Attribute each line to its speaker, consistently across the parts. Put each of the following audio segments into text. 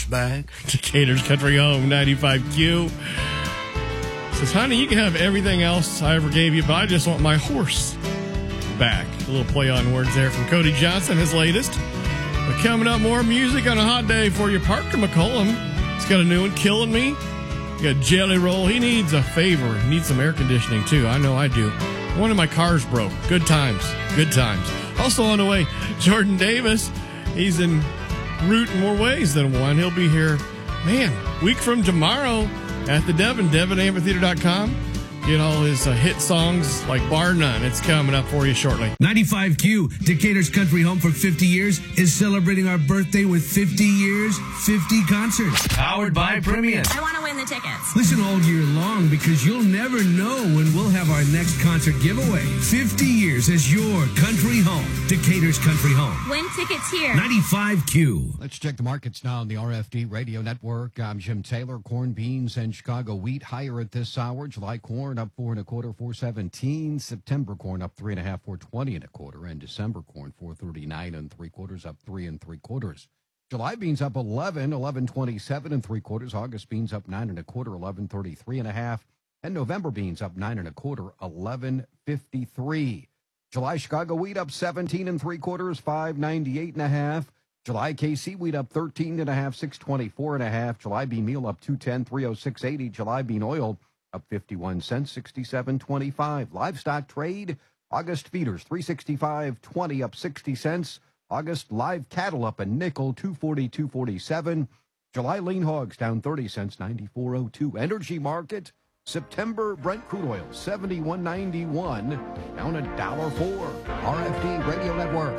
Speaker 1: back.
Speaker 2: Decatur's Country Home, 95Q. Says, honey, you can have everything else I ever gave you, but I just want my horse back. A little play on words there from Cody Johnson, his latest. But coming up, more music on a hot day for you. Parker McCollum, he's got a new one, Killing Me. You got Jelly Roll. He needs a favor. He needs some air conditioning, too. I know I do. One of my cars broke. Good times. Good times. Also on the way, Jordan Davis. He's en route in more ways than one. He'll be here, week from tomorrow at the Devon, devonamphitheater.com. Get all his hit songs like Bar None. It's coming up for you shortly.
Speaker 3: 95Q, Decatur's Country Home for 50 years, is celebrating our birthday with 50 years, 50 concerts. Powered by Premium.
Speaker 4: I want to win the tickets.
Speaker 3: Listen all year long because you'll never know when we'll have our next concert giveaway. 50 years as your country home. Decatur's Country Home.
Speaker 4: Win tickets here.
Speaker 3: 95Q.
Speaker 5: Let's check the markets now on the RFD Radio Network. I'm Jim Taylor. Corn, beans, and Chicago wheat higher at this hour. July corn up 4 1/4, 4.17. September corn up 3 1/2, 4.20 1/4, and December corn 4.39 3/4, up 3 3/4. July beans up 11.27 3/4. August beans up 9 1/4, 11.33 1/2, and November beans up 9 1/4, 11.53. July Chicago wheat up 17 3/4, 5.98 1/2. July KC wheat up 13 1/2, 6.24 1/2. July bean meal up 2.10, 3.0680. July bean oil up 51 cents, 67.25. Livestock trade, August feeders 365.20, up 60 cents. August live cattle up a nickel, 240.47. July lean hogs down 30 cents, 94.02. Energy market, September Brent crude oil 71.91, down $1.04. RFD Radio Network.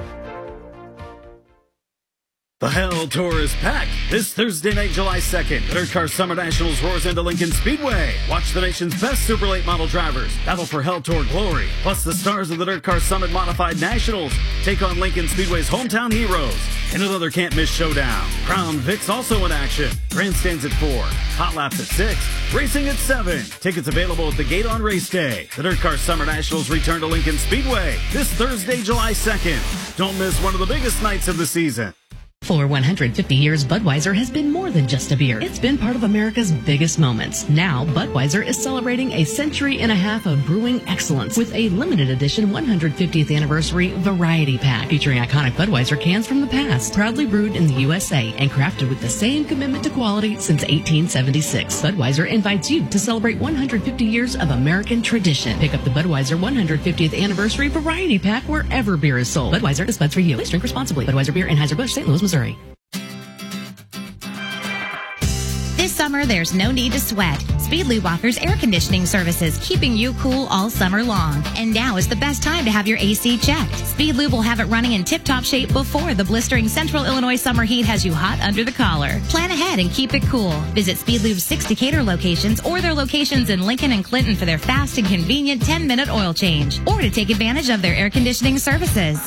Speaker 6: The Hell Tour is packed this Thursday night, July 2nd. The Dirt Car Summer Nationals roars into Lincoln Speedway. Watch the nation's best Super Late model drivers battle for Hell Tour glory. Plus, the stars of the Dirt Car Summit Modified Nationals take on Lincoln Speedway's hometown heroes in another can't-miss showdown. Crown Vic's also in action. Grandstands at 4, hot laps at 6, racing at 7. Tickets available at the gate on race day. The Dirt Car Summer Nationals return to Lincoln Speedway this Thursday, July 2nd. Don't miss one of the biggest nights of the season.
Speaker 7: For 150 years, Budweiser has been more than just a beer. It's been part of America's biggest moments. Now, Budweiser is celebrating a century and a half of brewing excellence with a limited edition 150th anniversary variety pack featuring iconic Budweiser cans from the past. Proudly brewed in the USA and crafted with the same commitment to quality since 1876. Budweiser invites you to celebrate 150 years of American tradition. Pick up the Budweiser 150th anniversary variety pack wherever beer is sold. Budweiser is buds for you. Please drink responsibly. Budweiser Beer, Anheuser-Busch, St. Louis, Missouri.
Speaker 4: This summer, there's no need to sweat. Speedlube offers air conditioning services, keeping you cool all summer long. And now is the best time to have your AC checked. Speedlube will have it running in tip-top shape before the blistering Central Illinois summer heat has you hot under the collar. Plan ahead and keep it cool. Visit Speedlube's 6 Decatur locations or their locations in Lincoln and Clinton for their fast and convenient 10-minute oil change, or to take advantage of their air conditioning services.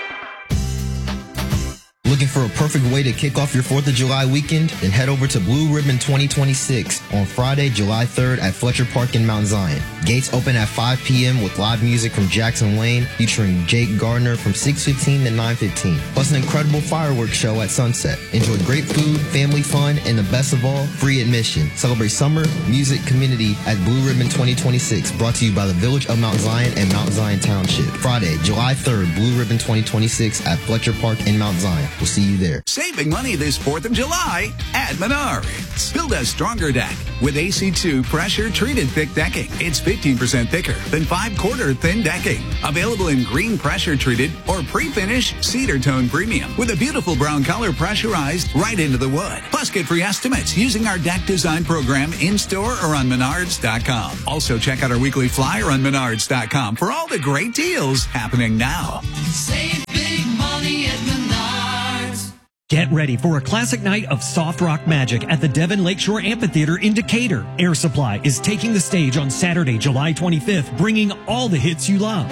Speaker 8: Looking for a perfect way to kick off your 4th of July weekend? Then head over to Blue Ribbon 2026 on Friday, July 3rd at Fletcher Park in Mount Zion. Gates open at 5 p.m. with live music from Jackson Lane featuring Jake Gardner from 6:15 to 9:15. Plus an incredible fireworks show at sunset. Enjoy great food, family fun, and the best of all, free admission. Celebrate summer, music, community at Blue Ribbon 2026, brought to you by the Village of Mount Zion and Mount Zion Township. Friday, July 3rd, Blue Ribbon 2026 at Fletcher Park in Mount Zion. We'll see you there.
Speaker 9: Saving money this 4th of July at Menards. Build a stronger deck with AC2 pressure-treated thick decking. It's 15% thicker than 5/4 thin decking. Available in green pressure-treated or pre-finish cedar tone premium with a beautiful brown color pressurized right into the wood. Plus, get free estimates using our deck design program in-store or on Menards.com. Also, check out our weekly flyer on Menards.com for all the great deals happening now.
Speaker 10: Save big money at Menards.
Speaker 11: Get ready for a classic night of soft rock magic at the Devon Lakeshore Amphitheater in Decatur. Air Supply is taking the stage on Saturday, July 25th, bringing all the hits you love.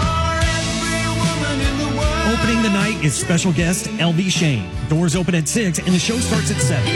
Speaker 11: Opening the night is special guest L.V. Shane. Doors open at 6 and the show starts at 7.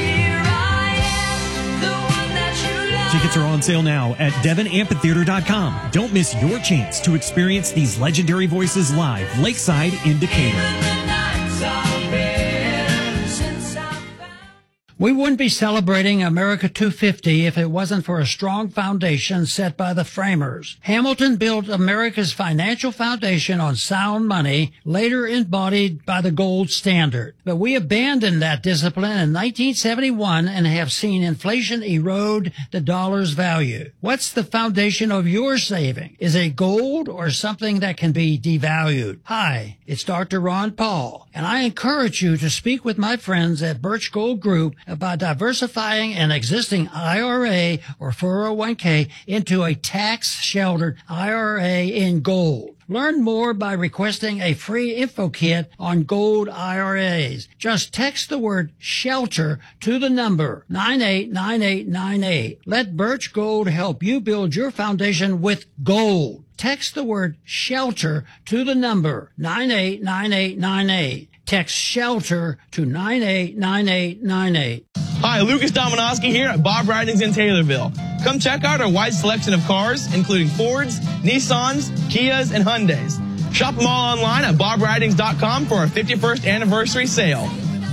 Speaker 11: Tickets are on sale now at DevonAmphitheater.com. Don't miss your chance to experience these legendary voices live lakeside in Decatur.
Speaker 1: We wouldn't be celebrating America 250 if it wasn't for a strong foundation set by the framers. Hamilton built America's financial foundation on sound money, later embodied by the gold standard. But we abandoned that discipline in 1971 and have seen inflation erode the dollar's value. What's the foundation of your saving? Is it gold or something that can be devalued? Hi, it's Dr. Ron Paul, and I encourage you to speak with my friends at Birch Gold Group about diversifying an existing IRA or 401k into a tax-sheltered IRA in gold. Learn more by requesting a free info kit on gold IRAs. Just text the word SHELTER to the number 989898. Let Birch Gold help you build your foundation with gold. Text the word SHELTER to the number 989898. Text SHELTER to 989898.
Speaker 12: Hi, Lucas Dominowski here at Bob Ridings in Taylorville. Come check out our wide selection of cars, including Fords, Nissans, Kias, and Hyundais. Shop them all online at bobridings.com for our 51st anniversary sale.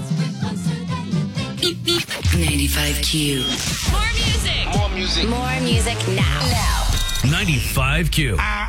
Speaker 13: 95Q.
Speaker 14: More music.
Speaker 13: More music. More music now.
Speaker 14: 95Q.